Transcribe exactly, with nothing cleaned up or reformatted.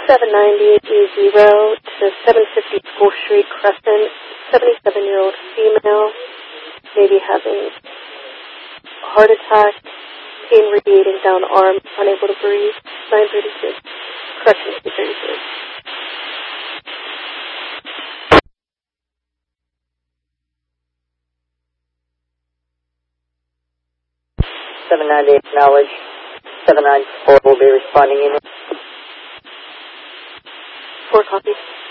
seven ninety E zero to seven fifty School Street, Crescent, seventy-seven-year-old female, maybe having a heart attack, pain radiating down the arm, unable to breathe, nine thirty-two. Correction, two thirty-three. seven ninety-eight, acknowledge. seven nine four will be responding unit. Four copies.